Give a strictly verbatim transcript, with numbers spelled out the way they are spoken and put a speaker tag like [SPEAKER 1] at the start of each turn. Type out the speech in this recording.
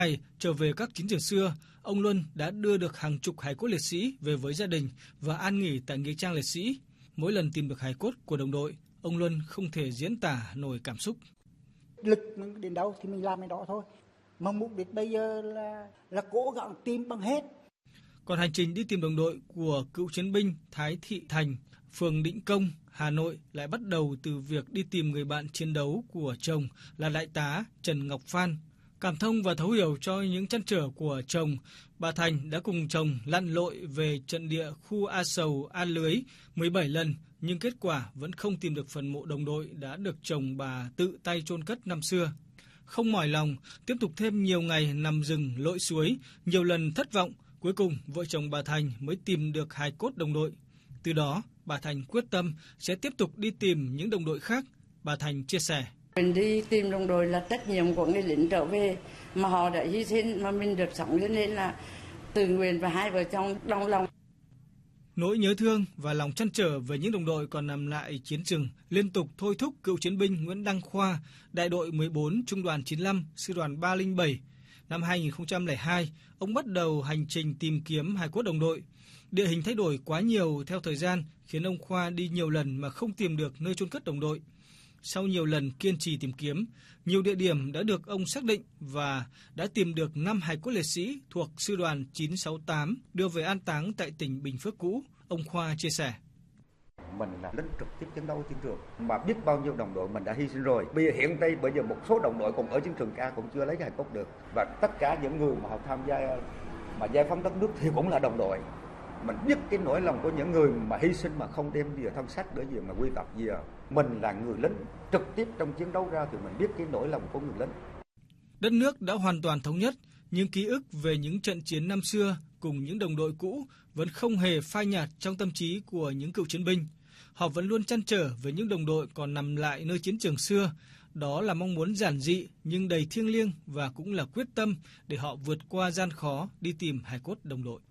[SPEAKER 1] Ngày trở về các chiến trường xưa, ông Luân đã đưa được hàng chục hài cốt liệt sĩ về với gia đình và an nghỉ tại nghĩa trang liệt sĩ. Mỗi lần tìm được hài cốt của đồng đội, ông Luân không thể diễn tả nổi cảm xúc.
[SPEAKER 2] Lực mình đến đâu thì mình làm đến đó thôi. Mà mục đích bây giờ là là cố gắng tìm bằng hết.
[SPEAKER 1] Còn hành trình đi tìm đồng đội của cựu chiến binh Thái Thị Thành, phường Định Công, Hà Nội lại bắt đầu từ việc đi tìm người bạn chiến đấu của chồng là đại tá Trần Ngọc Phan. Cảm thông và thấu hiểu cho những trăn trở của chồng, bà Thành đã cùng chồng lặn lội về trận địa khu A Sầu, A Lưới mười bảy lần, nhưng kết quả vẫn không tìm được phần mộ đồng đội đã được chồng bà tự tay chôn cất năm xưa. Không mỏi lòng, tiếp tục thêm nhiều ngày nằm rừng lội suối, nhiều lần thất vọng, cuối cùng vợ chồng bà Thành mới tìm được hài cốt đồng đội. Từ đó, bà Thành quyết tâm sẽ tiếp tục đi tìm những đồng đội khác. Bà Thành chia sẻ.
[SPEAKER 3] Mình đi tìm đồng đội là trách nhiệm của người lính trở về, mà họ đã hy sinh mà mình được sống, cho nên là tự nguyện và hai vợ chồng đồng lòng.
[SPEAKER 1] Nỗi nhớ thương và lòng trăn trở về những đồng đội còn nằm lại chiến trường liên tục thôi thúc cựu chiến binh Nguyễn Đăng Khoa, đại đội mười bốn, trung đoàn chín mươi lăm, sư đoàn ba không bảy. Năm hai nghìn không trăm lẻ hai, ông bắt đầu hành trình tìm kiếm hài cốt đồng đội. Địa hình thay đổi quá nhiều theo thời gian khiến ông Khoa đi nhiều lần mà không tìm được nơi chôn cất đồng đội. Sau nhiều lần kiên trì tìm kiếm, nhiều địa điểm đã được ông xác định và đã tìm được năm hài cốt liệt sĩ thuộc sư đoàn chín sáu tám đưa về an táng tại tỉnh Bình Phước cũ. Ông Khoa chia sẻ.
[SPEAKER 4] Mình là lính trực tiếp chiến đấu chiến trường, mà biết bao nhiêu đồng đội mình đã hy sinh rồi. Bây giờ hiện nay bây giờ một số đồng đội còn ở chiến trường ca cũng chưa lấy hài cốt được, và tất cả những người mà họ tham gia mà giải phóng đất nước thì cũng là đồng đội. Mình biết cái nỗi lòng của những người mà hy sinh mà không đem gì thân xác để gì mà quy tập gì. Mình là người lính trực tiếp trong chiến đấu ra thì mình biết cái nỗi lòng của người lính.
[SPEAKER 1] Đất nước đã hoàn toàn thống nhất, nhưng ký ức về những trận chiến năm xưa cùng những đồng đội cũ vẫn không hề phai nhạt trong tâm trí của những cựu chiến binh. Họ vẫn luôn trăn trở về những đồng đội còn nằm lại nơi chiến trường xưa. Đó là mong muốn giản dị nhưng đầy thiêng liêng và cũng là quyết tâm để họ vượt qua gian khó đi tìm hài cốt đồng đội.